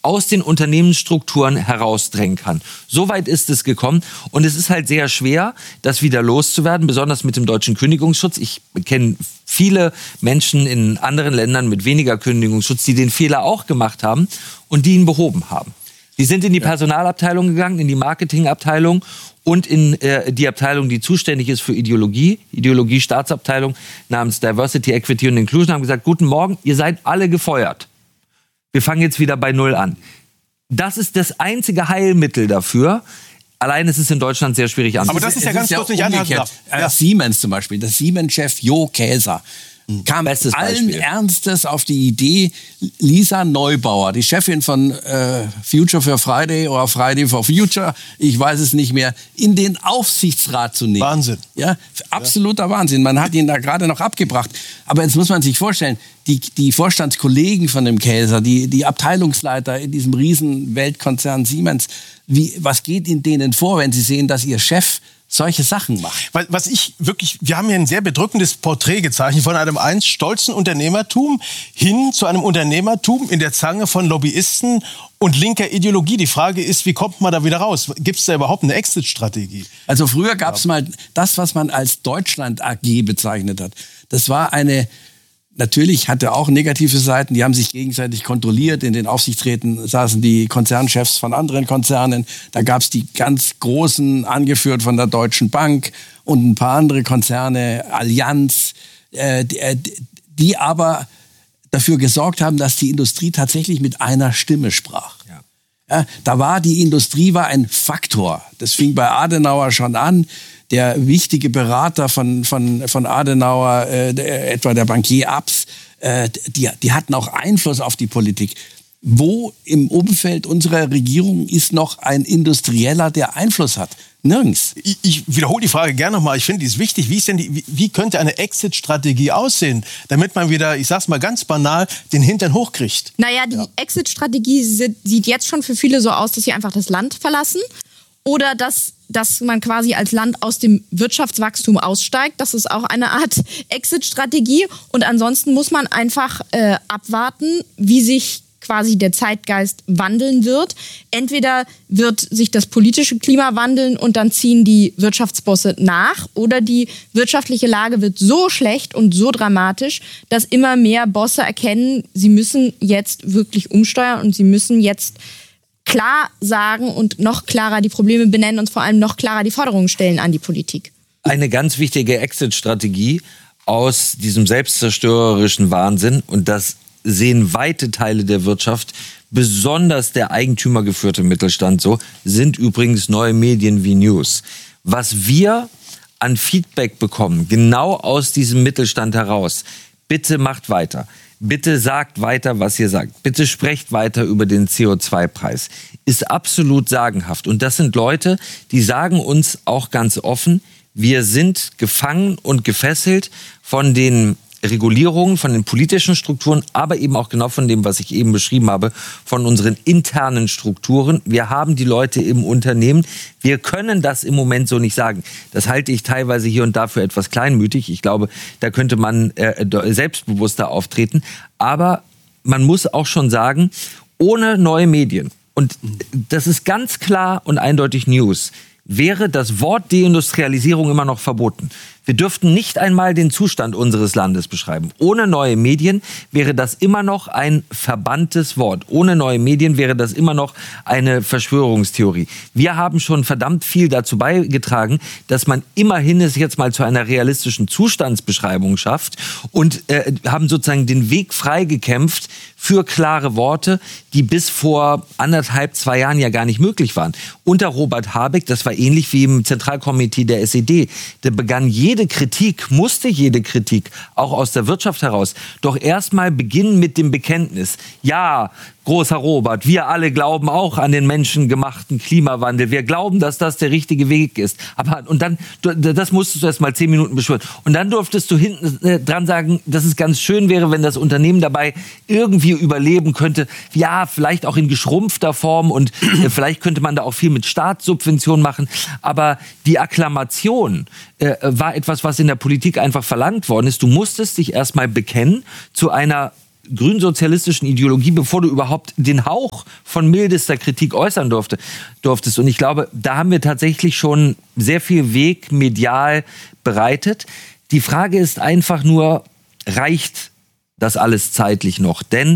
aus den Unternehmensstrukturen herausdrängen kann. So weit ist es gekommen. Und es ist halt sehr schwer, das wieder loszuwerden, besonders mit dem deutschen Kündigungsschutz. Ich kenne viele Menschen in anderen Ländern mit weniger Kündigungsschutz, die den Fehler auch gemacht haben und die ihn behoben haben. Die sind in die Personalabteilung gegangen, in die Marketingabteilung und in die Abteilung, die zuständig ist für Ideologie-Staatsabteilung namens Diversity, Equity und Inclusion, haben gesagt, guten Morgen, ihr seid alle gefeuert. Wir fangen jetzt wieder bei Null an. Das ist das einzige Heilmittel dafür. Allein ist es in Deutschland sehr schwierig anzunehmen. Aber das ist ja ganz kurz nicht anhalten. Siemens zum Beispiel, der Siemens-Chef Jo Käser kam allen Ernstes auf die Idee, Lisa Neubauer, die Chefin von Future for Friday oder Friday for Future, ich weiß es nicht mehr, in den Aufsichtsrat zu nehmen. Wahnsinn. Ja, absoluter Wahnsinn. Man hat ihn da gerade noch abgebracht. Aber jetzt muss man sich vorstellen, die Vorstandskollegen von dem Käser, die Abteilungsleiter in diesem riesen Weltkonzern Siemens, was geht in denen vor, wenn sie sehen, dass ihr Chef solche Sachen macht? Wir haben hier ein sehr bedrückendes Porträt gezeichnet von einem einst stolzen Unternehmertum hin zu einem Unternehmertum in der Zange von Lobbyisten und linker Ideologie. Die Frage ist, wie kommt man da wieder raus? Gibt es da überhaupt eine Exit-Strategie? Also früher gab es mal das, was man als Deutschland AG bezeichnet hat. Das war natürlich hatte auch negative Seiten, die haben sich gegenseitig kontrolliert. In den Aufsichtsräten saßen die Konzernchefs von anderen Konzernen. Da gab es die ganz Großen, angeführt von der Deutschen Bank und ein paar andere Konzerne, Allianz, die aber dafür gesorgt haben, dass die Industrie tatsächlich mit einer Stimme sprach. Ja, die Industrie war ein Faktor. Das fing bei Adenauer schon an. Der wichtige Berater von Adenauer, etwa der Bankier Abs, die hatten auch Einfluss auf die Politik. Wo im Umfeld unserer Regierung ist noch ein Industrieller, der Einfluss hat? Nirgends. Ich wiederhole die Frage gerne nochmal. Ich finde, die ist wichtig. Wie könnte eine Exit-Strategie aussehen, damit man wieder, ich sag's mal ganz banal, den Hintern hochkriegt? Naja, die Exit-Strategie sieht jetzt schon für viele so aus, dass sie einfach das Land verlassen. Oder dass man quasi als Land aus dem Wirtschaftswachstum aussteigt. Das ist auch eine Art Exit-Strategie. Und ansonsten muss man einfach abwarten, wie sich quasi der Zeitgeist wandeln wird. Entweder wird sich das politische Klima wandeln und dann ziehen die Wirtschaftsbosse nach, oder die wirtschaftliche Lage wird so schlecht und so dramatisch, dass immer mehr Bosse erkennen, sie müssen jetzt wirklich umsteuern und sie müssen jetzt klar sagen und noch klarer die Probleme benennen und vor allem noch klarer die Forderungen stellen an die Politik. Eine ganz wichtige Exit-Strategie aus diesem selbstzerstörerischen Wahnsinn, und das sehen weite Teile der Wirtschaft, besonders der eigentümergeführte Mittelstand so, sind übrigens neue Medien wie News. Was wir an Feedback bekommen, genau aus diesem Mittelstand heraus, bitte macht weiter. Bitte sagt weiter, was ihr sagt. Bitte sprecht weiter über den CO2-Preis. Ist absolut sagenhaft. Und das sind Leute, die sagen uns auch ganz offen, wir sind gefangen und gefesselt von den Regulierungen, von den politischen Strukturen, aber eben auch genau von dem, was ich eben beschrieben habe, von unseren internen Strukturen. Wir haben die Leute im Unternehmen. Wir können das im Moment so nicht sagen. Das halte ich teilweise hier und da für etwas kleinmütig. Ich glaube, da könnte man selbstbewusster auftreten. Aber man muss auch schon sagen, ohne neue Medien, und das ist ganz klar und eindeutig News, wäre das Wort Deindustrialisierung immer noch verboten. Wir dürften nicht einmal den Zustand unseres Landes beschreiben. Ohne neue Medien wäre das immer noch ein verbanntes Wort. Ohne neue Medien wäre das immer noch eine Verschwörungstheorie. Wir haben schon verdammt viel dazu beigetragen, dass man immerhin es jetzt mal zu einer realistischen Zustandsbeschreibung schafft und haben sozusagen den Weg freigekämpft für klare Worte, die bis vor 2 Jahren ja gar nicht möglich waren. Unter Robert Habeck, das war ähnlich wie im Zentralkomitee der SED, da begann musste jede Kritik, auch aus der Wirtschaft heraus, doch erstmal beginnen mit dem Bekenntnis. Ja, großer Robert, wir alle glauben auch an den menschengemachten Klimawandel. Wir glauben, dass das der richtige Weg ist. Und dann, das musstest du erst mal 10 Minuten beschwören. Und dann durftest du hinten dran sagen, dass es ganz schön wäre, wenn das Unternehmen dabei irgendwie überleben könnte. Ja, vielleicht auch in geschrumpfter Form, und vielleicht könnte man da auch viel mit Staatssubventionen machen. Aber die Akklamation war etwas, was in der Politik einfach verlangt worden ist. Du musstest dich erst mal bekennen zu einer grünsozialistischen Ideologie, bevor du überhaupt den Hauch von mildester Kritik äußern durftest. Und ich glaube, da haben wir tatsächlich schon sehr viel Weg medial bereitet. Die Frage ist einfach nur, reicht das alles zeitlich noch? Denn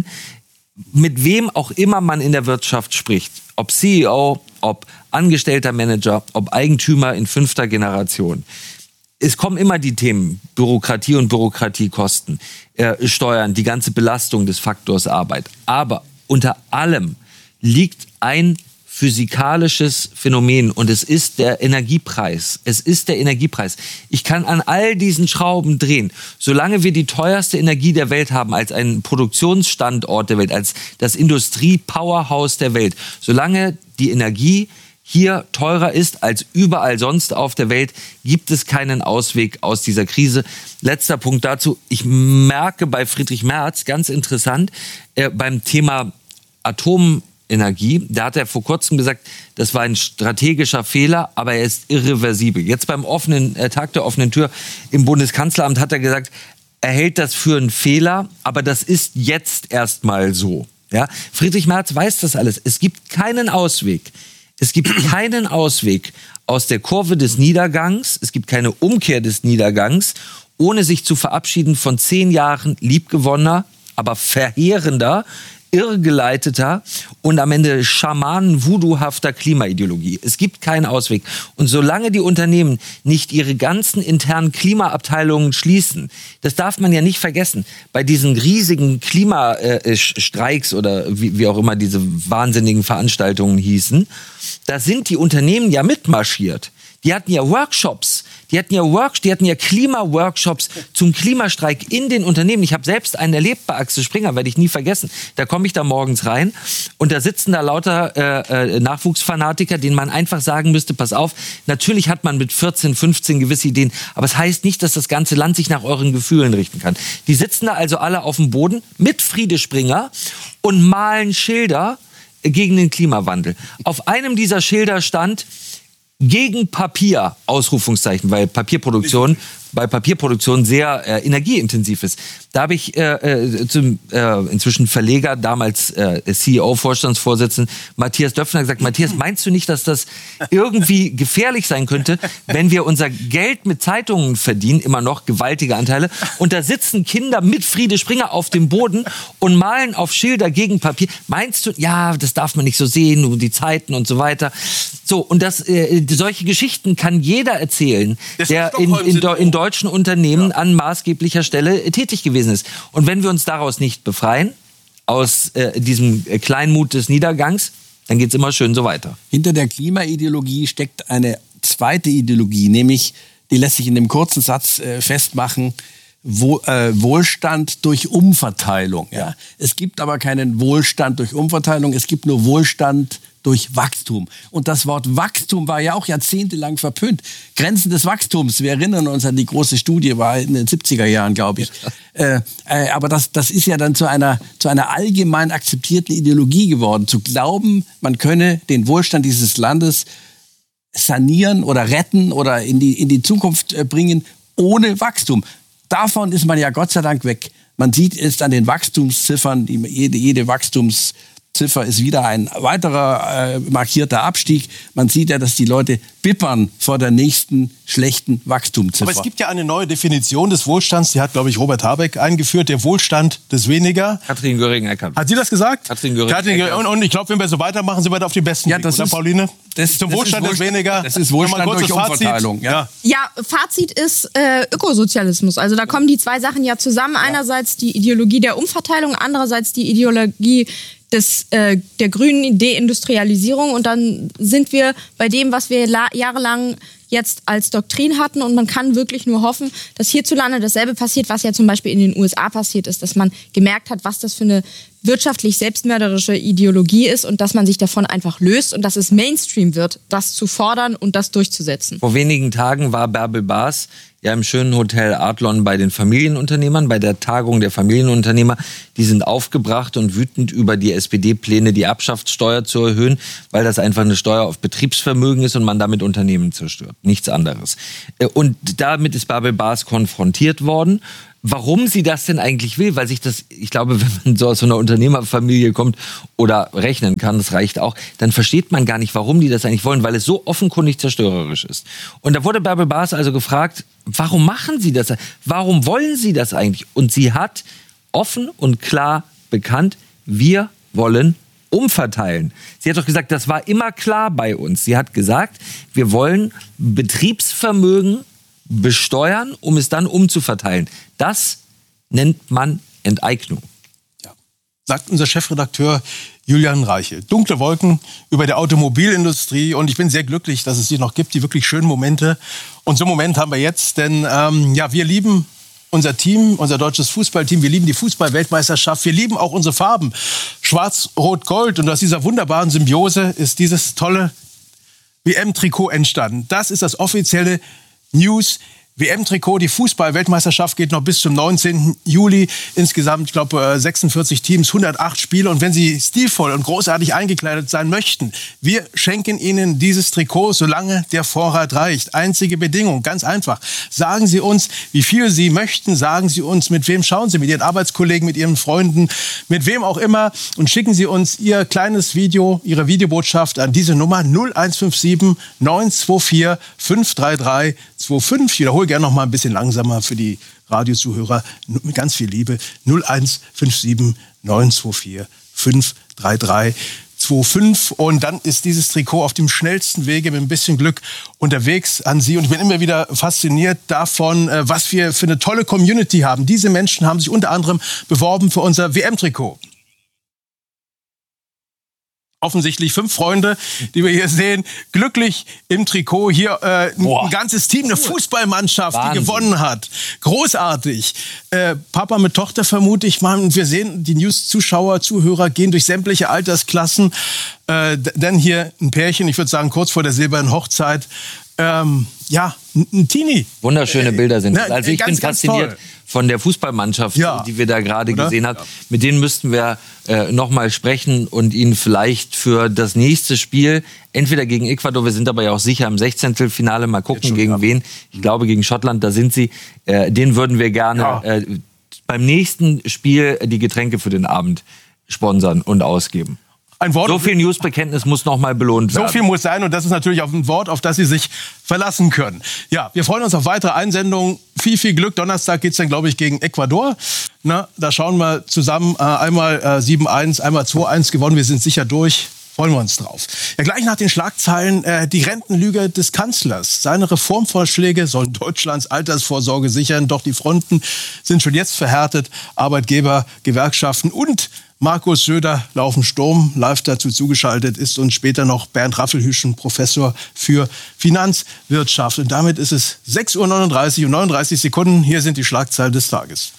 mit wem auch immer man in der Wirtschaft spricht, ob CEO, ob angestellter Manager, ob Eigentümer in 5. Generation, es kommen immer die Themen Bürokratie und Bürokratiekosten, Steuern, die ganze Belastung des Faktors Arbeit. Aber unter allem liegt ein physikalisches Phänomen und es ist der Energiepreis. Es ist der Energiepreis. Ich kann an all diesen Schrauben drehen. Solange wir die teuerste Energie der Welt haben, als einen Produktionsstandort der Welt, als das Industrie-Powerhouse der Welt, solange die Energie hier teurer ist als überall sonst auf der Welt, gibt es keinen Ausweg aus dieser Krise. Letzter Punkt dazu. Ich merke bei Friedrich Merz, ganz interessant, beim Thema Atomenergie, da hat er vor kurzem gesagt, das war ein strategischer Fehler, aber er ist irreversibel. Jetzt beim Tag der offenen Tür im Bundeskanzleramt hat er gesagt, er hält das für einen Fehler, aber das ist jetzt erstmal so. Ja? Friedrich Merz weiß das alles. Es gibt keinen Ausweg. Es gibt keinen Ausweg aus der Kurve des Niedergangs, es gibt keine Umkehr des Niedergangs, ohne sich zu verabschieden von 10 Jahren liebgewonnener, aber verheerender, irrgeleiteter und am Ende schamanen-voodoohafter Klimaideologie. Es gibt keinen Ausweg. Und solange die Unternehmen nicht ihre ganzen internen Klimaabteilungen schließen, das darf man ja nicht vergessen, bei diesen riesigen Klimastreiks oder wie auch immer diese wahnsinnigen Veranstaltungen hießen, da sind die Unternehmen ja mitmarschiert. Die hatten ja Workshops, die hatten ja Klimaworkshops zum Klimastreik in den Unternehmen. Ich habe selbst einen erlebt bei Axel Springer, werde ich nie vergessen. Da komme ich da morgens rein und da sitzen da lauter Nachwuchsfanatiker, denen man einfach sagen müsste, pass auf, natürlich hat man mit 14, 15 gewisse Ideen, aber es heißt nicht, dass das ganze Land sich nach euren Gefühlen richten kann. Die sitzen da also alle auf dem Boden mit Friede Springer und malen Schilder gegen den Klimawandel. Auf einem dieser Schilder stand gegen Papier, Ausrufungszeichen, weil Papierproduktion sehr energieintensiv ist. Da habe ich inzwischen Verleger, damals CEO, Vorstandsvorsitzenden, Matthias Döpfner gesagt, Matthias, meinst du nicht, dass das irgendwie gefährlich sein könnte, wenn wir unser Geld mit Zeitungen verdienen, immer noch gewaltige Anteile, und da sitzen Kinder mit Friede Springer auf dem Boden und malen auf Schilder gegen Papier. Meinst du, ja, das darf man nicht so sehen, und die Zeiten und so weiter. So, und solche Geschichten kann jeder erzählen, der in deutschen Unternehmen an maßgeblicher Stelle tätig gewesen ist. Und wenn wir uns daraus nicht befreien, aus diesem Kleinmut des Niedergangs, dann geht es immer schön so weiter. Hinter der Klimaideologie steckt eine zweite Ideologie, nämlich, die lässt sich in dem kurzen Satz festmachen, Wohlstand durch Umverteilung. Ja. Es gibt aber keinen Wohlstand durch Umverteilung, es gibt nur Wohlstand durch Wachstum. Und das Wort Wachstum war ja auch jahrzehntelang verpönt. Grenzen des Wachstums, wir erinnern uns an die große Studie, war in den 70er Jahren, glaube ich. Aber das ist ja dann zu einer allgemein akzeptierten Ideologie geworden. Zu glauben, man könne den Wohlstand dieses Landes sanieren oder retten oder in die Zukunft bringen ohne Wachstum. Davon ist man ja Gott sei Dank weg. Man sieht es an den Wachstumsziffern, jede Wachstumsziffer ist wieder ein weiterer markierter Abstieg. Man sieht ja, dass die Leute bippern vor der nächsten schlechten Wachstumsziffer. Aber es gibt ja eine neue Definition des Wohlstands, die hat, glaube ich, Robert Habeck eingeführt, der Wohlstand des Weniger. Katrin Göring-Eckardt. Hat sie das gesagt? Katrin Göring-Eckardt. Und ich glaube, wenn wir so weitermachen, sind wir da auf dem besten Weg, oder, Pauline? Zum Wohlstand des Weniger. Das ist Wohlstand durch Umverteilung. Ja, Fazit ist Ökosozialismus. Also da kommen die zwei Sachen ja zusammen. Einerseits die Ideologie der Umverteilung, andererseits die Ideologie der grünen Deindustrialisierung, und dann sind wir bei dem, was wir jahrelang jetzt als Doktrin hatten, und man kann wirklich nur hoffen, dass hierzulande dasselbe passiert, was ja zum Beispiel in den USA passiert ist, dass man gemerkt hat, was das für eine wirtschaftlich selbstmörderische Ideologie ist und dass man sich davon einfach löst und dass es Mainstream wird, das zu fordern und das durchzusetzen. Vor wenigen Tagen war Bärbel Baas ja im schönen Hotel Adlon bei den Familienunternehmern, bei der Tagung der Familienunternehmer. Die sind aufgebracht und wütend über die SPD-Pläne, die Erbschaftssteuer zu erhöhen, weil das einfach eine Steuer auf Betriebsvermögen ist und man damit Unternehmen zerstört. Nichts anderes. Und damit ist Bärbel Baas konfrontiert worden. warum sie das denn eigentlich will, weil ich glaube, wenn man so aus so einer Unternehmerfamilie kommt oder rechnen kann, das reicht auch, dann versteht man gar nicht, warum die das eigentlich wollen, weil es so offenkundig zerstörerisch ist. Und da wurde Bärbel Baas also gefragt, warum machen sie das? Warum wollen sie das eigentlich? Und sie hat offen und klar bekannt, wir wollen umverteilen. Sie hat doch gesagt, das war immer klar bei uns. Sie hat gesagt, wir wollen Betriebsvermögen besteuern, um es dann umzuverteilen. Das nennt man Enteignung. Ja. Sagt unser Chefredakteur Julian Reichel. Dunkle Wolken über der Automobilindustrie und ich bin sehr glücklich, dass es sie noch gibt, die wirklich schönen Momente. Und so einen Moment haben wir jetzt, denn wir lieben unser Team, unser deutsches Fußballteam, wir lieben die Fußball-Weltmeisterschaft, wir lieben auch unsere Farben, Schwarz, Rot, Gold. Und aus dieser wunderbaren Symbiose ist dieses tolle WM-Trikot entstanden. Das ist das offizielle News WM-Trikot. Die Fußball-Weltmeisterschaft geht noch bis zum 19. Juli. Insgesamt, ich glaube, 46 Teams, 108 Spiele. Und wenn Sie stilvoll und großartig eingekleidet sein möchten, wir schenken Ihnen dieses Trikot, solange der Vorrat reicht. Einzige Bedingung, ganz einfach. Sagen Sie uns, wie viel Sie möchten. Sagen Sie uns, mit wem schauen Sie, mit Ihren Arbeitskollegen, mit Ihren Freunden, mit wem auch immer. Und schicken Sie uns Ihr kleines Video, Ihre Videobotschaft an diese Nummer 0157 924 533 25. Ich wiederhole gerne noch mal ein bisschen langsamer für die Radiozuhörer. Mit ganz viel Liebe. 0157 924 533 25. Und dann ist dieses Trikot auf dem schnellsten Wege mit ein bisschen Glück unterwegs an Sie. Und ich bin immer wieder fasziniert davon, was wir für eine tolle Community haben. Diese Menschen haben sich unter anderem beworben für unser WM-Trikot. Offensichtlich 5 Freunde, die wir hier sehen, glücklich im Trikot. Hier ein ganzes Team, eine Fußballmannschaft, Wahnsinn, die gewonnen hat. Großartig. Papa mit Tochter vermute ich mal. Und wir sehen, die News-Zuschauer, Zuhörer gehen durch sämtliche Altersklassen. Denn hier ein Pärchen, ich würde sagen kurz vor der silbernen Hochzeit. Ein Teenie. Wunderschöne Bilder sind das. Also ich bin fasziniert von der Fußballmannschaft, die wir da gerade gesehen haben. Ja. Mit denen müssten wir noch mal sprechen und ihnen vielleicht für das nächste Spiel, entweder gegen Ecuador, wir sind aber ja auch sicher im 16. Finale, mal gucken gegen wen. Ich glaube gegen Schottland, da sind sie. Den würden wir gerne beim nächsten Spiel die Getränke für den Abend sponsern und ausgeben. Ein Wort, so viel Newsbekenntnis muss noch mal belohnt werden. So viel muss sein und das ist natürlich auch ein Wort, auf das Sie sich verlassen können. Ja, wir freuen uns auf weitere Einsendungen. Viel Glück. Donnerstag geht's dann, glaube ich, gegen Ecuador. Da schauen wir zusammen. Einmal 7-1, einmal 2-1 gewonnen. Wir sind sicher durch. Freuen wir uns drauf. Ja, gleich nach den Schlagzeilen die Rentenlüge des Kanzlers. Seine Reformvorschläge sollen Deutschlands Altersvorsorge sichern. Doch die Fronten sind schon jetzt verhärtet. Arbeitgeber, Gewerkschaften und Markus Söder laufen Sturm. Live dazu zugeschaltet ist uns später noch Bernd Raffelhüschen, Professor für Finanzwirtschaft. Und damit ist es 6:39 Uhr und 39 Sekunden. Hier sind die Schlagzeilen des Tages.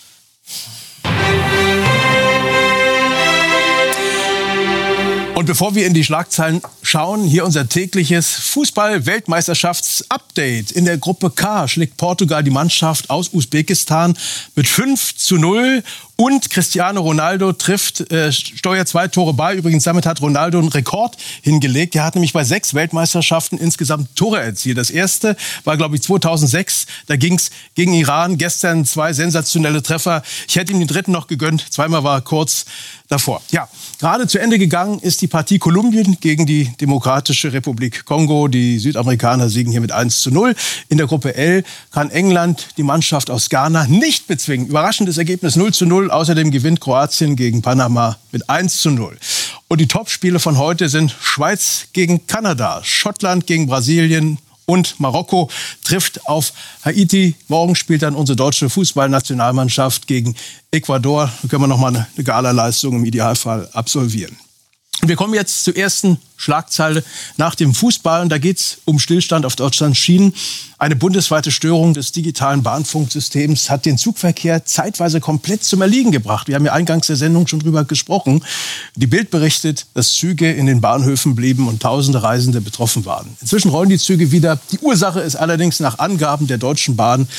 Und bevor wir in die Schlagzeilen schauen, hier unser tägliches Fußball-Weltmeisterschafts-Update. In der Gruppe K schlägt Portugal die Mannschaft aus Usbekistan mit 5:0. Und Cristiano Ronaldo steuert 2 Tore bei. Übrigens, damit hat Ronaldo einen Rekord hingelegt. Er hat nämlich bei 6 Weltmeisterschaften insgesamt Tore erzielt. Das erste war, glaube ich, 2006. Da ging es gegen Iran. Gestern 2 sensationelle Treffer. Ich hätte ihm den dritten noch gegönnt. Zweimal war er kurz davor. Ja, gerade zu Ende gegangen ist die Partie Kolumbien gegen die Demokratische Republik Kongo. Die Südamerikaner siegen hier mit 1:0. In der Gruppe L kann England die Mannschaft aus Ghana nicht bezwingen. Überraschendes Ergebnis 0:0. Außerdem gewinnt Kroatien gegen Panama mit 1:0. Und die Topspiele von heute sind Schweiz gegen Kanada, Schottland gegen Brasilien und Marokko trifft auf Haiti. Morgen spielt dann unsere deutsche Fußballnationalmannschaft gegen Ecuador. Da können wir noch mal eine Gala-Leistung im Idealfall absolvieren. Und wir kommen jetzt zur ersten Schlagzeile nach dem Fußball. Und da geht es um Stillstand auf Deutschlands Schienen. Eine bundesweite Störung des digitalen Bahnfunksystems hat den Zugverkehr zeitweise komplett zum Erliegen gebracht. Wir haben ja eingangs der Sendung schon drüber gesprochen. Die Bild berichtet, dass Züge in den Bahnhöfen blieben und tausende Reisende betroffen waren. Inzwischen rollen die Züge wieder. Die Ursache ist allerdings nach Angaben der Deutschen Bahn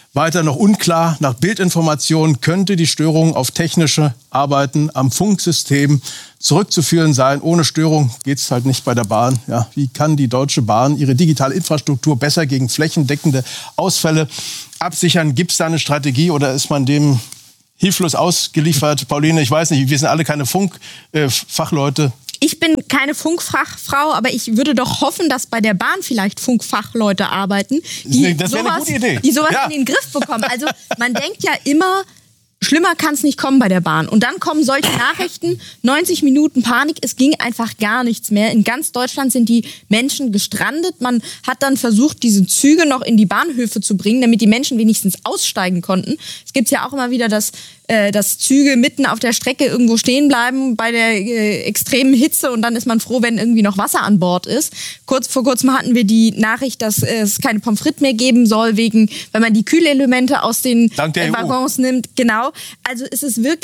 Weiter noch unklar, nach Bildinformationen könnte die Störung auf technische Arbeiten am Funksystem zurückzuführen sein. Ohne Störung geht es halt nicht bei der Bahn. Ja, wie kann die Deutsche Bahn ihre digitale Infrastruktur besser gegen flächendeckende Ausfälle absichern? Gibt es da eine Strategie oder ist man dem hilflos ausgeliefert? Pauline, ich weiß nicht, wir sind alle keine Funkfachleute. Ich bin keine Funkfachfrau, aber ich würde doch hoffen, dass bei der Bahn vielleicht Funkfachleute arbeiten, die das wäre eine gute Idee. Die sowas in den Griff bekommen. Also man denkt ja immer, schlimmer kann es nicht kommen bei der Bahn. Und dann kommen solche Nachrichten, 90 Minuten Panik, es ging einfach gar nichts mehr. In ganz Deutschland sind die Menschen gestrandet. Man hat dann versucht, diese Züge noch in die Bahnhöfe zu bringen, damit die Menschen wenigstens aussteigen konnten. Es gibt ja auch immer wieder, dass Züge mitten auf der Strecke irgendwo stehen bleiben bei der extremen Hitze und dann ist man froh, wenn irgendwie noch Wasser an Bord ist. Vor kurzem hatten wir die Nachricht, dass es keine Pommes frites mehr geben soll, weil man die Kühlelemente aus den Waggons nimmt. Genau. Also es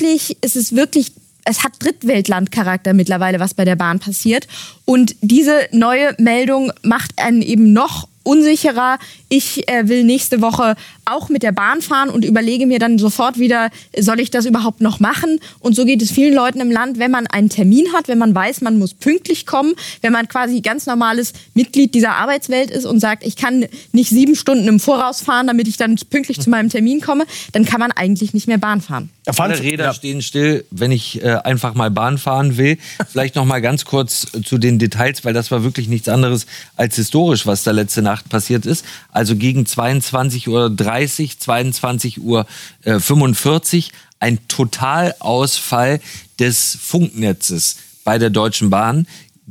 hat Drittweltlandcharakter mittlerweile, was bei der Bahn passiert. Und diese neue Meldung macht einen eben noch unsicherer. Ich will nächste Woche auch mit der Bahn fahren und überlege mir dann sofort wieder, soll ich das überhaupt noch machen? Und so geht es vielen Leuten im Land, wenn man einen Termin hat, wenn man weiß, man muss pünktlich kommen, wenn man quasi ganz normales Mitglied dieser Arbeitswelt ist und sagt, ich kann nicht 7 Stunden im Voraus fahren, damit ich dann pünktlich zu meinem Termin komme, dann kann man eigentlich nicht mehr Bahn fahren. Alle Räder stehen still, wenn ich einfach mal Bahn fahren will. Vielleicht noch mal ganz kurz zu den Details, weil das war wirklich nichts anderes als historisch, was da letzte Nacht passiert ist. Also gegen 22:30 Uhr, 22:45 Uhr ein Totalausfall des Funknetzes bei der Deutschen Bahn.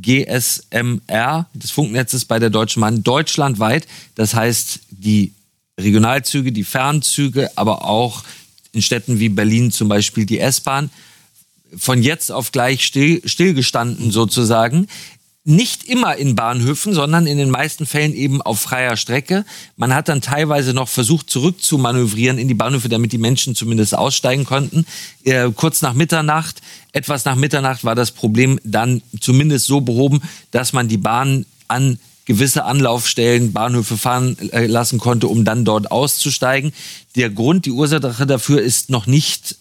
GSMR, des Funknetzes bei der Deutschen Bahn, deutschlandweit. Das heißt, die Regionalzüge, die Fernzüge, aber auch in Städten wie Berlin zum Beispiel die S-Bahn, von jetzt auf gleich stillgestanden sozusagen. Nicht immer in Bahnhöfen, sondern in den meisten Fällen eben auf freier Strecke. Man hat dann teilweise noch versucht, zurückzumanövrieren in die Bahnhöfe, damit die Menschen zumindest aussteigen konnten. Etwas nach Mitternacht war das Problem dann zumindest so behoben, dass man die Bahn an gewisse Anlaufstellen, Bahnhöfe fahren lassen konnte, um dann dort auszusteigen. Der Grund, die Ursache dafür ist noch nicht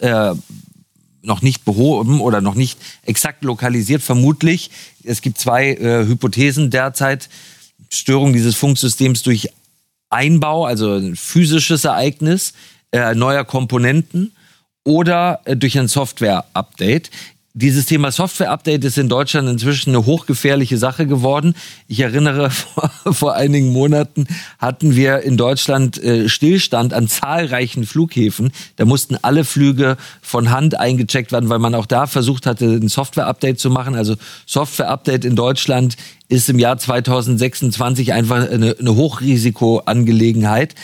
behoben oder noch nicht exakt lokalisiert, vermutlich. Es gibt 2 Hypothesen derzeit. Störung dieses Funksystems durch Einbau, also ein physisches Ereignis neuer Komponenten oder durch ein Software-Update. Dieses Thema Software-Update ist in Deutschland inzwischen eine hochgefährliche Sache geworden. Ich erinnere, vor einigen Monaten hatten wir in Deutschland Stillstand an zahlreichen Flughäfen. Da mussten alle Flüge von Hand eingecheckt werden, weil man auch da versucht hatte, ein Software-Update zu machen. Also Software-Update in Deutschland ist im Jahr 2026 einfach eine Hochrisikoangelegenheit.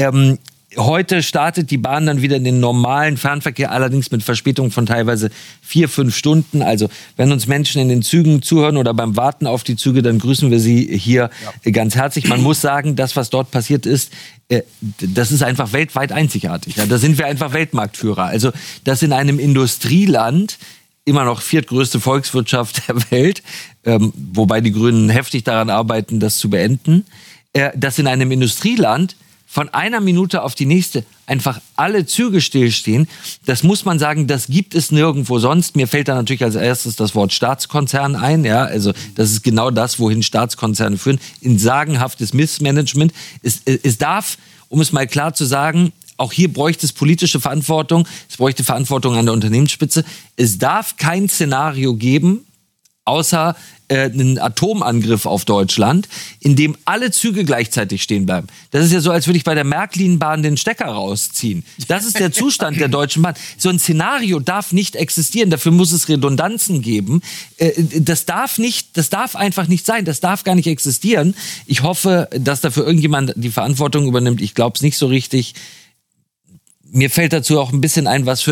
Heute startet die Bahn dann wieder in den normalen Fernverkehr, allerdings mit Verspätung von teilweise 4-5 Stunden. Also wenn uns Menschen in den Zügen zuhören oder beim Warten auf die Züge, dann grüßen wir sie hier ganz herzlich. Man muss sagen, das, was dort passiert ist, das ist einfach weltweit einzigartig. Ja, da sind wir einfach Weltmarktführer. Also das in einem Industrieland, immer noch 4. größte Volkswirtschaft der Welt, wobei die Grünen heftig daran arbeiten, das zu beenden, dass in einem Industrieland von einer Minute auf die nächste einfach alle Züge stillstehen, das muss man sagen, das gibt es nirgendwo sonst. Mir fällt da natürlich als erstes das Wort Staatskonzern ein. Ja, also das ist genau das, wohin Staatskonzerne führen. In sagenhaftes Missmanagement. Es darf, um es mal klar zu sagen, auch hier bräuchte es politische Verantwortung. Es bräuchte Verantwortung an der Unternehmensspitze. Es darf kein Szenario geben, außer einen Atomangriff auf Deutschland, in dem alle Züge gleichzeitig stehen bleiben. Das ist ja so, als würde ich bei der Märklin-Bahn den Stecker rausziehen. Das ist der Zustand der Deutschen Bahn. So ein Szenario darf nicht existieren. Dafür muss es Redundanzen geben. Das darf einfach nicht sein. Das darf gar nicht existieren. Ich hoffe, dass dafür irgendjemand die Verantwortung übernimmt. Ich glaube es nicht so richtig. Mir fällt dazu auch ein bisschen ein, was für ein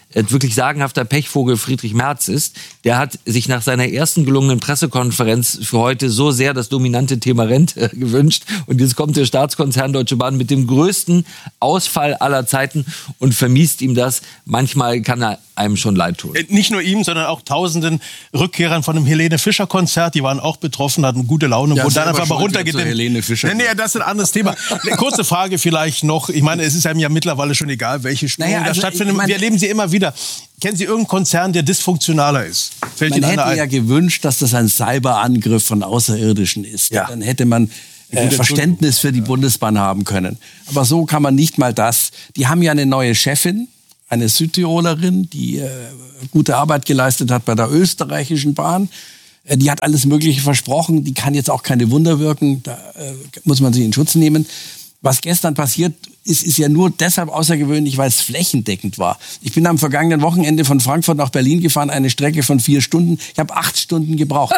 wirklich sagenhafter Pechvogel Friedrich Merz ist. Der hat sich nach seiner ersten gelungenen Pressekonferenz für heute so sehr das dominante Thema Rente gewünscht. Und jetzt kommt der Staatskonzern Deutsche Bahn mit dem größten Ausfall aller Zeiten und vermiest ihm das. Manchmal kann er einem schon leid tun. Nicht nur ihm, sondern auch tausenden Rückkehrern von einem Helene-Fischer-Konzert. Die waren auch betroffen, hatten gute Laune und wurden dann einfach mal runtergedimmt. Helene Fischer. Nee, das ist ein anderes Thema. Eine kurze Frage vielleicht noch. Ich meine, es ist einem ja mittlerweile schon egal, welche Störungen da stattfinden. Wir erleben sie immer wieder. Kennen Sie irgendeinen Konzern, der dysfunktionaler ist? Man hätte ja gewünscht, dass das ein Cyberangriff von Außerirdischen ist. Ja. Dann hätte man Verständnis für die Bundesbahn haben können. Aber so kann man nicht mal das. Die haben ja eine neue Chefin, eine Südtirolerin, die gute Arbeit geleistet hat bei der österreichischen Bahn. Die hat alles Mögliche versprochen. Die kann jetzt auch keine Wunder wirken. Da muss man sie in Schutz nehmen. Was gestern passiert ist ja nur deshalb außergewöhnlich, weil es flächendeckend war. Ich bin am vergangenen Wochenende von Frankfurt nach Berlin gefahren, eine Strecke von 4 Stunden. Ich habe 8 Stunden gebraucht.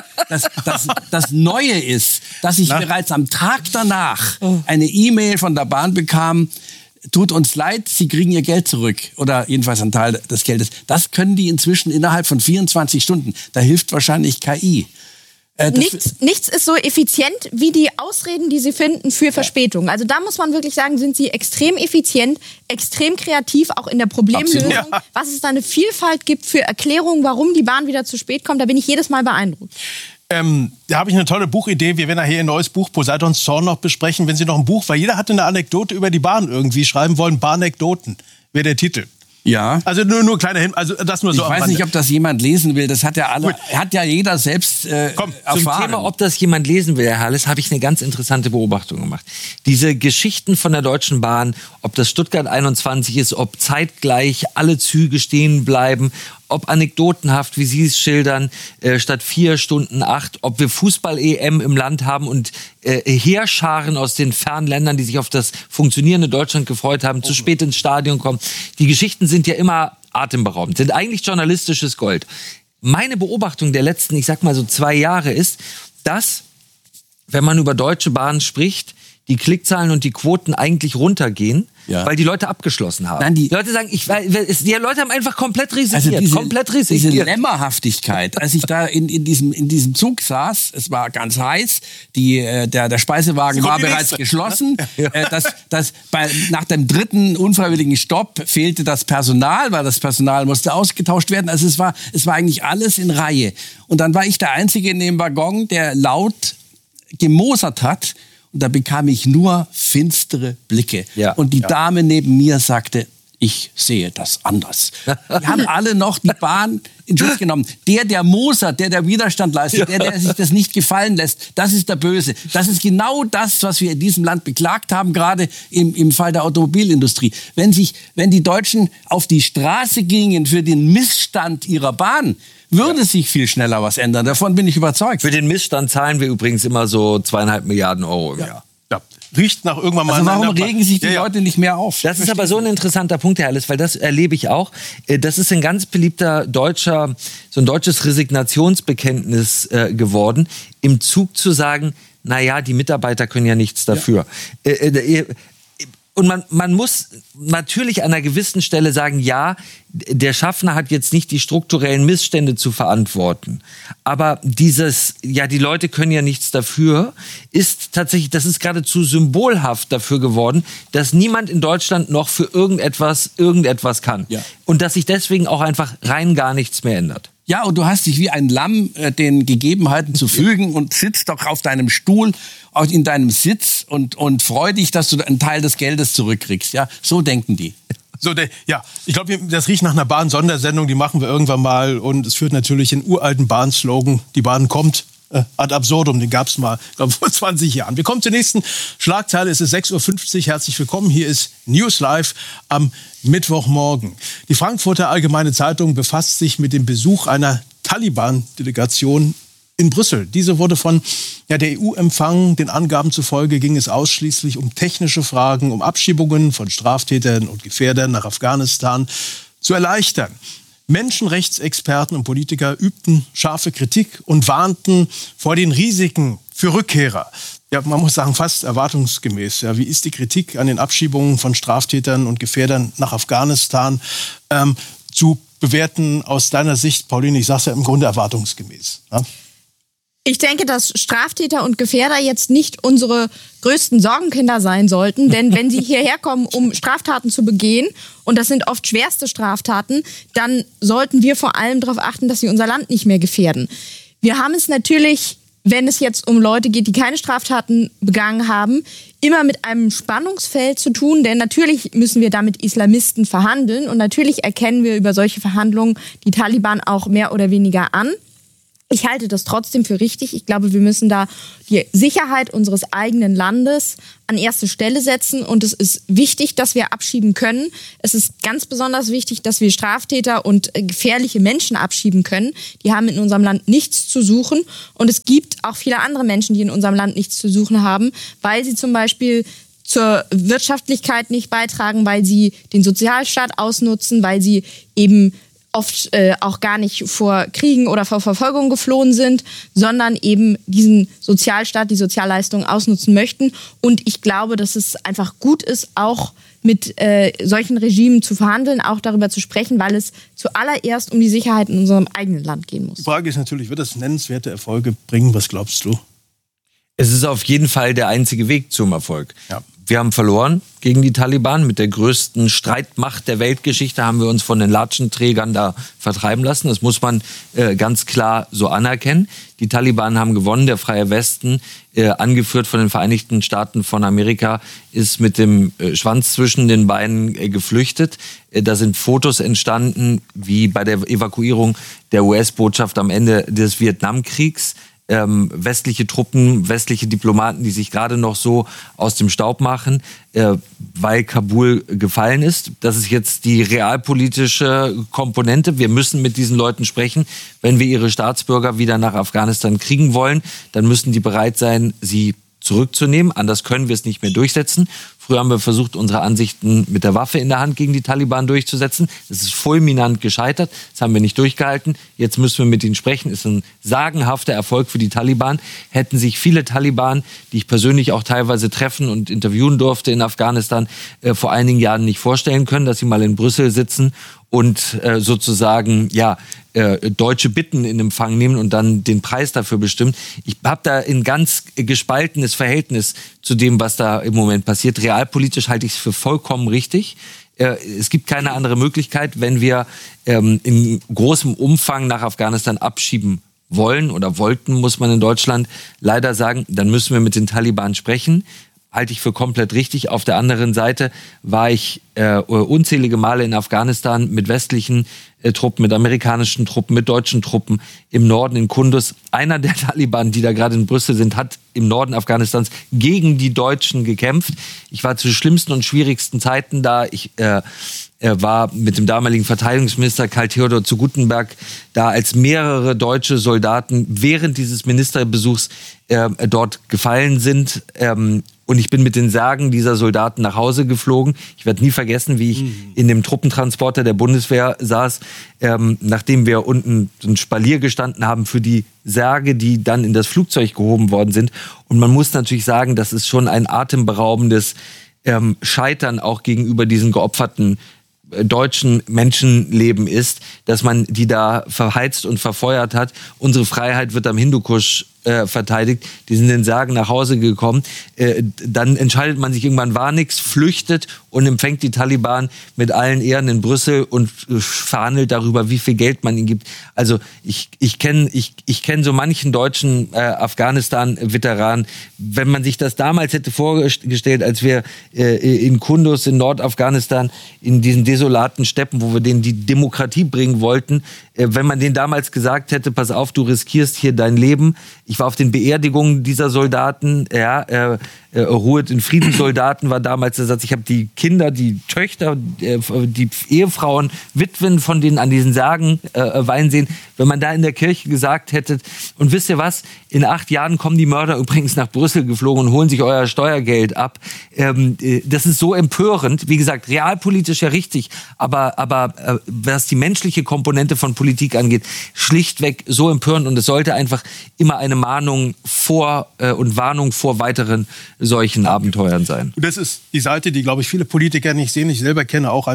Das Neue ist, dass ich bereits am Tag danach eine E-Mail von der Bahn bekam, tut uns leid, Sie kriegen Ihr Geld zurück. Oder jedenfalls einen Teil des Geldes. Das können die inzwischen innerhalb von 24 Stunden. Da hilft wahrscheinlich KI. Nichts ist so effizient wie die Ausreden, die sie finden für Verspätung. Also da muss man wirklich sagen, sind sie extrem effizient, extrem kreativ, auch in der Problemlösung. Ja. Was es da eine Vielfalt gibt für Erklärungen, warum die Bahn wieder zu spät kommt, da bin ich jedes Mal beeindruckt. Da habe ich eine tolle Buchidee. Wir werden nachher ein neues Buch Poseidons Zorn noch besprechen. Wenn Sie noch ein Buch, weil jeder hatte eine Anekdote über die Bahn irgendwie schreiben wollen. Bahnekdoten wäre der Titel. Ja. Also nur kleine Hin, also das nur so. Ich weiß nicht, ob das jemand lesen will. Das hat ja alle, hat ja jeder selbst erfahren. Zum Thema, ob das jemand lesen will, Herr Harles, habe ich eine ganz interessante Beobachtung gemacht. Diese Geschichten von der Deutschen Bahn, ob das Stuttgart 21 ist, ob zeitgleich alle Züge stehen bleiben, ob anekdotenhaft, wie Sie es schildern, statt 4 Stunden 8, ob wir Fußball-EM im Land haben und Heerscharen aus den fernen Ländern, die sich auf das funktionierende Deutschland gefreut haben, zu spät ins Stadion kommen. Die Geschichten sind ja immer atemberaubend, sind eigentlich journalistisches Gold. Meine Beobachtung der letzten, ich sag mal so 2 Jahre ist, dass, wenn man über Deutsche Bahn spricht, die Klickzahlen und die Quoten eigentlich runtergehen, weil die Leute abgeschlossen haben. Nein, die Leute sagen, die Leute haben einfach komplett resigniert. Also diese Lämmerhaftigkeit, als ich da in diesem Zug saß, es war ganz heiß, der Speisewagen war bereits geschlossen, nach dem 3. unfreiwilligen Stopp fehlte das Personal, weil das Personal musste ausgetauscht werden. Also es war eigentlich alles in Reihe. Und dann war ich der Einzige in dem Waggon, der laut gemosert hat. Und da bekam ich nur finstere Blicke. Ja, und die Dame neben mir sagte, ich sehe das anders. Die haben alle noch die Bahn in Schutz genommen. Der mosert, der Widerstand leistet, der sich das nicht gefallen lässt, das ist der Böse. Das ist genau das, was wir in diesem Land beklagt haben, gerade im Fall der Automobilindustrie. Wenn die Deutschen auf die Straße gingen für den Missstand ihrer Bahn, würde sich viel schneller was ändern. Davon bin ich überzeugt. Für den Missstand zahlen wir übrigens immer so 2,5 Milliarden Euro im Jahr. Ja. Riecht nach irgendwann mal. Also warum regen sich die Leute nicht mehr auf? Das ist aber so ein interessanter Punkt, Herr Harles, weil das erlebe ich auch. Das ist ein ganz beliebter so ein deutsches Resignationsbekenntnis geworden, im Zug zu sagen, naja, die Mitarbeiter können ja nichts dafür. Und man muss natürlich an einer gewissen Stelle sagen, ja, der Schaffner hat jetzt nicht die strukturellen Missstände zu verantworten. Aber die Leute können ja nichts dafür, ist tatsächlich, das ist geradezu symbolhaft dafür geworden, dass niemand in Deutschland noch für irgendetwas kann. Ja. Und dass sich deswegen auch einfach rein gar nichts mehr ändert. Ja, und du hast dich wie ein Lamm den Gegebenheiten zu fügen und sitzt doch auf deinem Stuhl, in deinem Sitz und freu dich, dass du einen Teil des Geldes zurückkriegst. Ja, so denken die. Ich glaube, das riecht nach einer Bahn-Sondersendung, die machen wir irgendwann mal. Und es führt natürlich den uralten Bahn-Slogan, die Bahn kommt ad absurdum, den gab es mal, glaube vor 20 Jahren. Wir kommen zur nächsten Schlagzeile, es ist 6.50 Uhr, herzlich willkommen. Hier ist News Live am Mittwochmorgen. Die Frankfurter Allgemeine Zeitung befasst sich mit dem Besuch einer Taliban-Delegation in Brüssel. Diese wurde von der EU empfangen. Den Angaben zufolge ging es ausschließlich um technische Fragen, um Abschiebungen von Straftätern und Gefährdern nach Afghanistan zu erleichtern. Menschenrechtsexperten und Politiker übten scharfe Kritik und warnten vor den Risiken für Rückkehrer. Ja, man muss sagen, fast erwartungsgemäß. Ja, wie ist die Kritik an den Abschiebungen von Straftätern und Gefährdern nach Afghanistan? zu bewerten aus deiner Sicht, Pauline? Ich sage es ja im Grunde erwartungsgemäß. Ja? Ich denke, dass Straftäter und Gefährder jetzt nicht unsere größten Sorgenkinder sein sollten, denn wenn sie hierher kommen, um Straftaten zu begehen, und das sind oft schwerste Straftaten, dann sollten wir vor allem darauf achten, dass sie unser Land nicht mehr gefährden. Wir haben es natürlich, wenn es jetzt um Leute geht, die keine Straftaten begangen haben, immer mit einem Spannungsfeld zu tun, denn natürlich müssen wir da mit Islamisten verhandeln und natürlich erkennen wir über solche Verhandlungen die Taliban auch mehr oder weniger an. Ich halte das trotzdem für richtig. Ich glaube, wir müssen da die Sicherheit unseres eigenen Landes an erste Stelle setzen. Und es ist wichtig, dass wir abschieben können. Es ist ganz besonders wichtig, dass wir Straftäter und gefährliche Menschen abschieben können. Die haben in unserem Land nichts zu suchen. Und es gibt auch viele andere Menschen, die in unserem Land nichts zu suchen haben, weil sie zum Beispiel zur Wirtschaftlichkeit nicht beitragen, weil sie den Sozialstaat ausnutzen, weil sie eben oft auch gar nicht vor Kriegen oder vor Verfolgung geflohen sind, sondern eben diesen Sozialstaat, die Sozialleistungen ausnutzen möchten. Und ich glaube, dass es einfach gut ist, auch mit solchen Regimen zu verhandeln, auch darüber zu sprechen, weil es zuallererst um die Sicherheit in unserem eigenen Land gehen muss. Die Frage ist natürlich, wird das nennenswerte Erfolge bringen? Was glaubst du? Es ist auf jeden Fall der einzige Weg zum Erfolg. Ja. Wir haben verloren gegen die Taliban. Mit der größten Streitmacht der Weltgeschichte haben wir uns von den Latschenträgern da vertreiben lassen. Das muss man ganz klar so anerkennen. Die Taliban haben gewonnen. Der Freie Westen, angeführt von den Vereinigten Staaten von Amerika, ist mit dem Schwanz zwischen den Beinen geflüchtet. Da sind Fotos entstanden, wie bei der Evakuierung der US-Botschaft am Ende des Vietnamkriegs. Westliche Truppen, westliche Diplomaten, die sich gerade noch so aus dem Staub machen, weil Kabul gefallen ist. Das ist jetzt die realpolitische Komponente. Wir müssen mit diesen Leuten sprechen. Wenn wir ihre Staatsbürger wieder nach Afghanistan kriegen wollen, dann müssen die bereit sein, sie zurückzunehmen. Anders können wir es nicht mehr durchsetzen. Früher haben wir versucht, unsere Ansichten mit der Waffe in der Hand gegen die Taliban durchzusetzen. Das ist fulminant gescheitert. Das haben wir nicht durchgehalten. Jetzt müssen wir mit ihnen sprechen. Das ist ein sagenhafter Erfolg für die Taliban. Hätten sich viele Taliban, die ich persönlich auch teilweise treffen und interviewen durfte in Afghanistan, vor einigen Jahren nicht vorstellen können, dass sie mal in Brüssel sitzen und sozusagen deutsche Bitten in Empfang nehmen und dann den Preis dafür bestimmen. Ich habe da ein ganz gespaltenes Verhältnis zu dem, was da im Moment passiert. Realpolitisch halte ich es für vollkommen richtig. Es gibt keine andere Möglichkeit, wenn wir in großem Umfang nach Afghanistan abschieben wollen oder wollten, muss man in Deutschland leider sagen, dann müssen wir mit den Taliban sprechen. Halte ich für komplett richtig. Auf der anderen Seite war ich unzählige Male in Afghanistan mit westlichen Truppen, mit amerikanischen Truppen, mit deutschen Truppen im Norden in Kunduz. Einer der Taliban, die da gerade in Brüssel sind, hat im Norden Afghanistans gegen die Deutschen gekämpft. Ich war zu schlimmsten und schwierigsten Zeiten da. Ich war mit dem damaligen Verteidigungsminister Karl Theodor zu Guttenberg da, als mehrere deutsche Soldaten während dieses Ministerbesuchs dort gefallen sind. Und ich bin mit den Särgen dieser Soldaten nach Hause geflogen. Ich werde nie vergessen, wie ich in dem Truppentransporter der Bundeswehr saß, nachdem wir unten ein Spalier gestanden haben für die Särge, die dann in das Flugzeug gehoben worden sind. Und man muss natürlich sagen, das ist schon ein atemberaubendes Scheitern auch gegenüber diesen geopferten deutschen Menschenleben ist, dass man die da verheizt und verfeuert hat. Unsere Freiheit wird am Hindukusch verteidigt. Die sind in den Särgen nach Hause gekommen. Dann entscheidet man sich irgendwann, war nichts, flüchtet und empfängt die Taliban mit allen Ehren in Brüssel und verhandelt darüber, wie viel Geld man ihnen gibt. Also ich kenn so manchen deutschen Afghanistan-Veteranen. Wenn man sich das damals hätte vorgestellt, als wir in Kunduz in Nordafghanistan in diesen desolaten Steppen, wo wir denen die Demokratie bringen wollten, wenn man denen damals gesagt hätte, pass auf, du riskierst hier dein Leben. Ich war auf den Beerdigungen dieser Soldaten, Ruhet in Friedenssoldaten war damals der Satz. Ich habe die Kinder, die Töchter, die Ehefrauen, Witwen von denen an diesen Särgen weinen sehen. Wenn man da in der Kirche gesagt hätte, und wisst ihr was, in 8 Jahren kommen die Mörder übrigens nach Brüssel geflogen und holen sich euer Steuergeld ab. Das ist so empörend. Wie gesagt, realpolitisch ja richtig, aber was die menschliche Komponente von Politik angeht, schlichtweg so empörend. Und es sollte einfach immer eine Mahnung und Warnung vor weiteren solchen Abenteuern sein. Das ist die Seite, die, glaube ich, viele Politiker nicht sehen. Ich selber kenne auch ein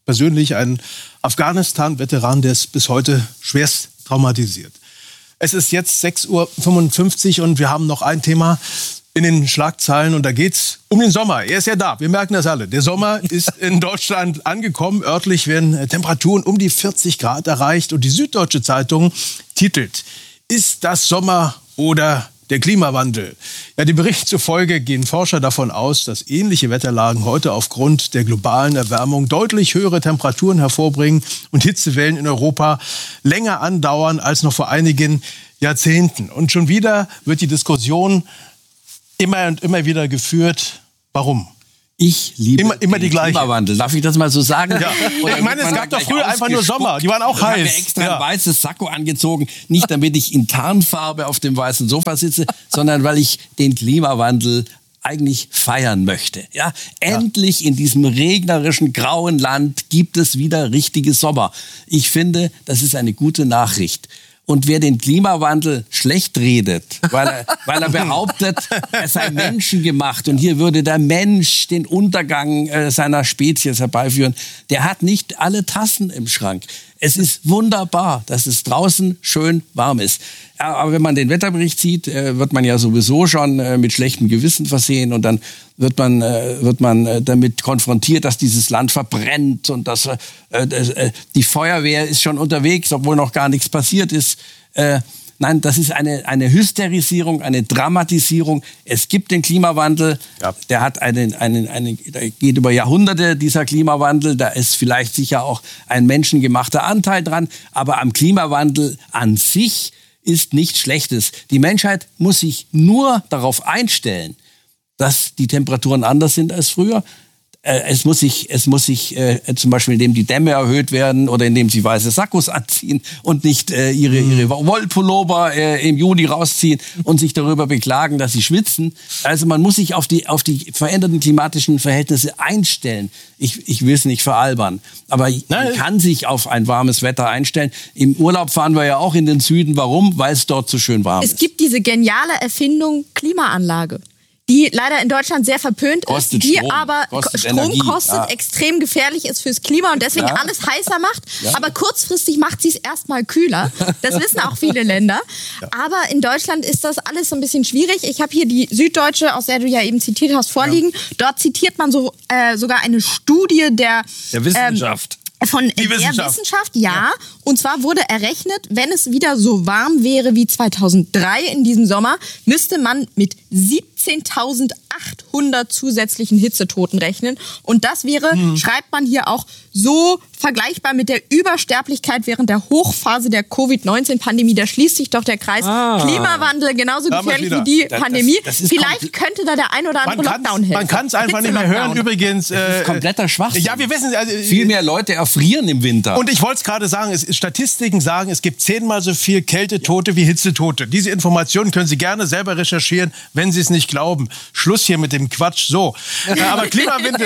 persönlich einen Afghanistan-Veteran, der ist bis heute schwerst traumatisiert. Es ist jetzt 6:55 Uhr und wir haben noch ein Thema in den Schlagzeilen und da geht's um den Sommer. Er ist ja da, wir merken das alle. Der Sommer ist in Deutschland angekommen. Örtlich werden Temperaturen um die 40 Grad erreicht und die Süddeutsche Zeitung titelt: Ist das Sommer oder der Klimawandel? Ja, dem Bericht zufolge gehen Forscher davon aus, dass ähnliche Wetterlagen heute aufgrund der globalen Erwärmung deutlich höhere Temperaturen hervorbringen und Hitzewellen in Europa länger andauern als noch vor einigen Jahrzehnten. Und schon wieder wird die Diskussion immer und immer wieder geführt. Warum? Ich liebe immer die gleiche. Klimawandel. Darf ich das mal so sagen? Ja. Ich meine, es gab doch früher einfach nur Sommer. Die waren auch heiß. Ich habe mir extra ein weißes Sakko angezogen. Nicht damit ich in Tarnfarbe auf dem weißen Sofa sitze, sondern weil ich den Klimawandel eigentlich feiern möchte. Ja? Endlich in diesem regnerischen, grauen Land gibt es wieder richtige Sommer. Ich finde, das ist eine gute Nachricht. Und wer den Klimawandel schlecht redet, weil er behauptet, er sei menschengemacht und hier würde der Mensch den Untergang seiner Spezies herbeiführen, der hat nicht alle Tassen im Schrank. Es ist wunderbar, dass es draußen schön warm ist. Aber wenn man den Wetterbericht sieht, wird man ja sowieso schon mit schlechtem Gewissen versehen und dann wird man damit konfrontiert, dass dieses Land verbrennt und dass die Feuerwehr ist schon unterwegs, obwohl noch gar nichts passiert ist. Nein, das ist eine Hysterisierung, eine Dramatisierung. Es gibt den Klimawandel, ja. Der hat der geht über Jahrhunderte, dieser Klimawandel. Da ist vielleicht sicher auch ein menschengemachter Anteil dran. Aber am Klimawandel an sich ist nichts Schlechtes. Die Menschheit muss sich nur darauf einstellen, dass die Temperaturen anders sind als früher. Es muss sich zum Beispiel, indem die Dämme erhöht werden oder indem sie weiße Sakkos anziehen und nicht ihre Wollpullover im Juni rausziehen und sich darüber beklagen, dass sie schwitzen. Also man muss sich auf die veränderten klimatischen Verhältnisse einstellen. Ich will es nicht veralbern, aber man kann sich auf ein warmes Wetter einstellen. Im Urlaub fahren wir ja auch in den Süden. Warum? Weil es dort so schön warm ist. Es gibt diese geniale Erfindung Klimaanlage, die leider in Deutschland sehr verpönt ist, die Strom, aber Strom kostet, extrem gefährlich ist fürs Klima und deswegen alles heißer macht. Ja. Aber kurzfristig macht sie es erstmal kühler. Das wissen auch viele Länder. Ja. Aber in Deutschland ist das alles so ein bisschen schwierig. Ich habe hier die Süddeutsche, aus der du ja eben zitiert hast, vorliegen. Ja. Dort zitiert man sogar eine Studie der Wissenschaft. Von der Wissenschaft, ja. Und zwar wurde errechnet, wenn es wieder so warm wäre wie 2003 in diesem Sommer, müsste man mit 17.800 zusätzlichen Hitzetoten rechnen. Und das wäre, schreibt man hier auch, so vergleichbar mit der Übersterblichkeit während der Hochphase der Covid-19-Pandemie. Da schließt sich doch der Kreis. Klimawandel genauso gefährlich wie die Pandemie. Vielleicht könnte da der ein oder andere Lockdown helfen. Man kann es einfach nicht mehr hören. Übrigens, das ist kompletter Schwachsinn. Ja, wir wissen, viel mehr Leute erfrieren im Winter. Und ich wollte es gerade sagen, Statistiken sagen, es gibt 10-mal so viel Kältetote wie Hitzetote. Diese Informationen können Sie gerne selber recherchieren, wenn Sie es nicht glauben. Schluss hier mit dem Quatsch. So. Aber Klimawandel,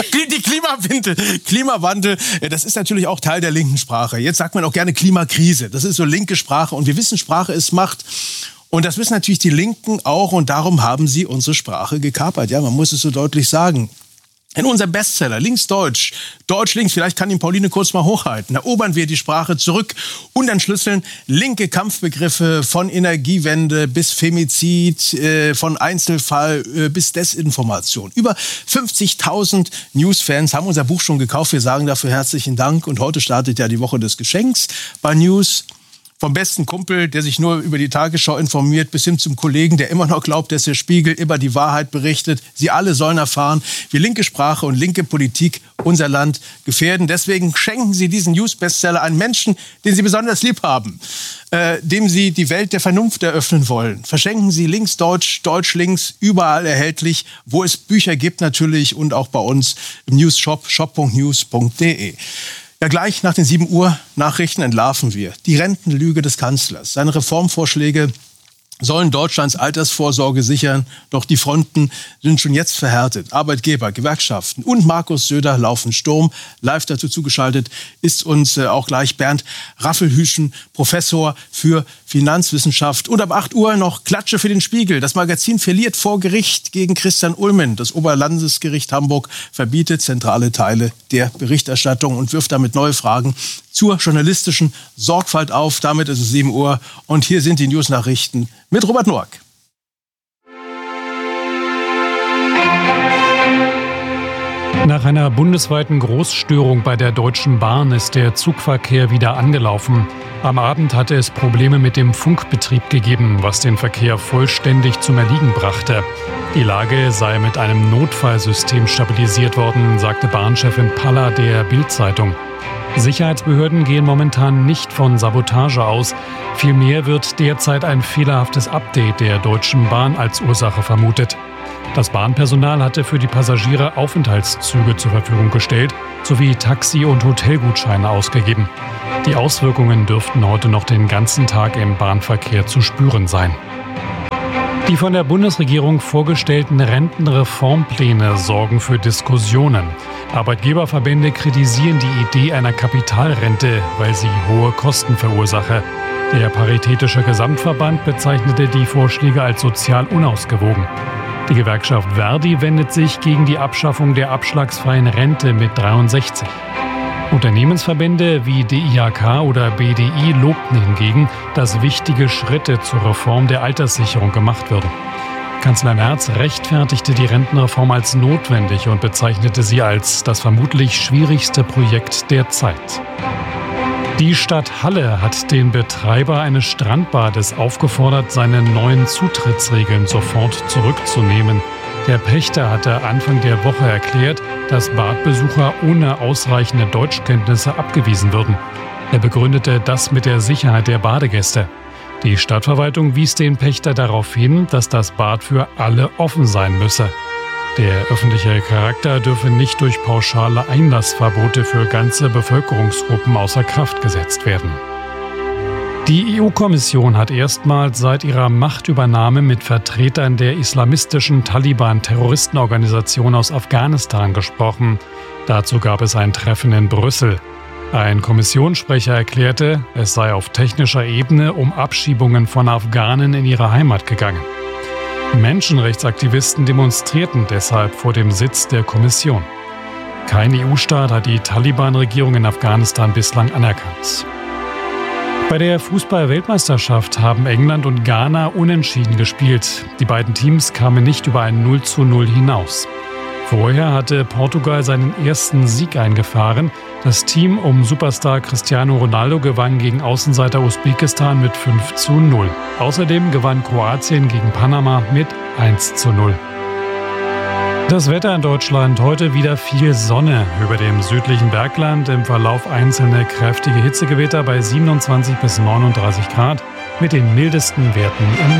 das ist natürlich auch Teil der linken Sprache. Jetzt sagt man auch gerne Klimakrise. Das ist so linke Sprache. Und wir wissen, Sprache ist Macht. Und das wissen natürlich die Linken auch. Und darum haben sie unsere Sprache gekapert. Ja, man muss es so deutlich sagen. In unserem Bestseller, Links-Deutsch, Deutsch-Links, vielleicht kann ihn Pauline kurz mal hochhalten, erobern wir die Sprache zurück und entschlüsseln linke Kampfbegriffe von Energiewende bis Femizid, von Einzelfall bis Desinformation. Über 50.000 News-Fans haben unser Buch schon gekauft. Wir sagen dafür herzlichen Dank. Und heute startet ja die Woche des Geschenks bei News. Vom besten Kumpel, der sich nur über die Tagesschau informiert, bis hin zum Kollegen, der immer noch glaubt, dass der Spiegel immer die Wahrheit berichtet. Sie alle sollen erfahren, wie linke Sprache und linke Politik unser Land gefährden. Deswegen schenken Sie diesen News-Bestseller an Menschen, den Sie besonders lieb haben, dem Sie die Welt der Vernunft eröffnen wollen. Verschenken Sie Links-Deutsch, Deutsch-Links, überall erhältlich, wo es Bücher gibt natürlich und auch bei uns im News-Shop, shop.news.de. Ja, gleich nach den 7 Uhr Nachrichten entlarven wir die Rentenlüge des Kanzlers. Seine Reformvorschläge sollen Deutschlands Altersvorsorge sichern, doch die Fronten sind schon jetzt verhärtet. Arbeitgeber, Gewerkschaften und Markus Söder laufen Sturm. Live dazu zugeschaltet ist uns auch gleich Bernd Raffelhüschen, Professor für Finanzwissenschaft. Und ab 8 Uhr noch Klatsche für den Spiegel. Das Magazin verliert vor Gericht gegen Christian Ulmen. Das Oberlandesgericht Hamburg verbietet zentrale Teile der Berichterstattung und wirft damit neue Fragen zur journalistischen Sorgfalt auf. Damit ist es 7 Uhr und hier sind die News-Nachrichten mit Robert Noack. Nach einer bundesweiten Großstörung bei der Deutschen Bahn ist der Zugverkehr wieder angelaufen. Am Abend hatte es Probleme mit dem Funkbetrieb gegeben, was den Verkehr vollständig zum Erliegen brachte. Die Lage sei mit einem Notfallsystem stabilisiert worden, sagte Bahnchefin Paller der Bild-Zeitung. Sicherheitsbehörden gehen momentan nicht von Sabotage aus. Vielmehr wird derzeit ein fehlerhaftes Update der Deutschen Bahn als Ursache vermutet. Das Bahnpersonal hatte für die Passagiere Aufenthaltszüge zur Verfügung gestellt sowie Taxi- und Hotelgutscheine ausgegeben. Die Auswirkungen dürften heute noch den ganzen Tag im Bahnverkehr zu spüren sein. Die von der Bundesregierung vorgestellten Rentenreformpläne sorgen für Diskussionen. Arbeitgeberverbände kritisieren die Idee einer Kapitalrente, weil sie hohe Kosten verursache. Der Paritätische Gesamtverband bezeichnete die Vorschläge als sozial unausgewogen. Die Gewerkschaft Verdi wendet sich gegen die Abschaffung der abschlagsfreien Rente mit 63. Unternehmensverbände wie DIHK oder BDI lobten hingegen, dass wichtige Schritte zur Reform der Alterssicherung gemacht würden. Kanzler Merz rechtfertigte die Rentenreform als notwendig und bezeichnete sie als das vermutlich schwierigste Projekt der Zeit. Die Stadt Halle hat den Betreiber eines Strandbades aufgefordert, seine neuen Zutrittsregeln sofort zurückzunehmen. Der Pächter hatte Anfang der Woche erklärt, dass Badbesucher ohne ausreichende Deutschkenntnisse abgewiesen würden. Er begründete das mit der Sicherheit der Badegäste. Die Stadtverwaltung wies den Pächter darauf hin, dass das Bad für alle offen sein müsse. Der öffentliche Charakter dürfe nicht durch pauschale Einlassverbote für ganze Bevölkerungsgruppen außer Kraft gesetzt werden. Die EU-Kommission hat erstmals seit ihrer Machtübernahme mit Vertretern der islamistischen Taliban-Terroristenorganisation aus Afghanistan gesprochen. Dazu gab es ein Treffen in Brüssel. Ein Kommissionssprecher erklärte, es sei auf technischer Ebene um Abschiebungen von Afghanen in ihre Heimat gegangen. Menschenrechtsaktivisten demonstrierten deshalb vor dem Sitz der Kommission. Kein EU-Staat hat die Taliban-Regierung in Afghanistan bislang anerkannt. Bei der Fußball-Weltmeisterschaft haben England und Ghana unentschieden gespielt. Die beiden Teams kamen nicht über ein 0:0 hinaus. Vorher hatte Portugal seinen ersten Sieg eingefahren. Das Team um Superstar Cristiano Ronaldo gewann gegen Außenseiter Usbekistan mit 5:0. Außerdem gewann Kroatien gegen Panama mit 1:0. Das Wetter in Deutschland: heute wieder viel Sonne. Über dem südlichen Bergland im Verlauf einzelne kräftige Hitzegewitter bei 27 bis 39 Grad mit den mildesten Werten im